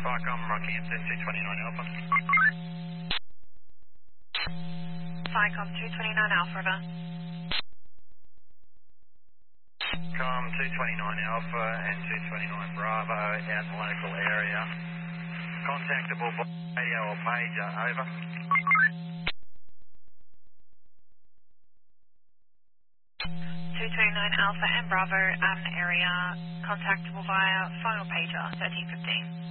Vicom, Rockhampton 229 Alpha. Vicom 229 Alpha, over. Com 229 Alpha and 229 Bravo out in the local area. Contactable by radio or pager, over. 229 Alpha and Bravo out in the area, contactable via phone or pager, 1315.